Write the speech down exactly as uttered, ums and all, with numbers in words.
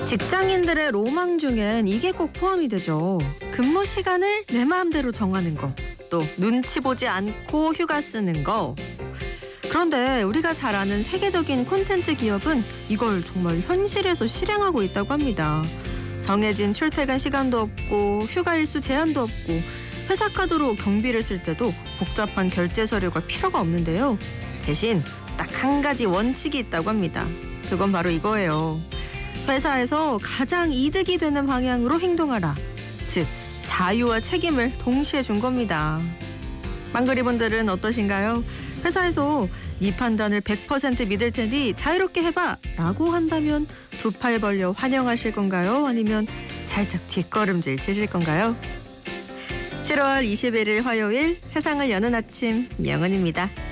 직장인들의 로망 중엔 이게 꼭 포함이 되죠. 근무 시간을 내 마음대로 정하는 거, 또 눈치 보지 않고 휴가 쓰는 거. 그런데 우리가 잘 아는 세계적인 콘텐츠 기업은 이걸 정말 현실에서 실행하고 있다고 합니다. 정해진 출퇴근 시간도 없고 휴가 일수 제한도 없고 회사 카드로 경비를 쓸 때도 복잡한 결제 서류가 필요가 없는데요. 대신 딱 한 가지 원칙이 있다고 합니다. 그건 바로 이거예요. 회사에서 가장 이득이 되는 방향으로 행동하라. 즉, 자유와 책임을 동시에 준 겁니다. 빵그리분들은 어떠신가요? 회사에서 네 판단을 백 퍼센트 믿을 테니 자유롭게 해봐 라고 한다면 두 팔 벌려 환영하실 건가요? 아니면 살짝 뒷걸음질 치실 건가요? 칠월 이십일일 화요일 세상을 여는 아침, 이영은입니다.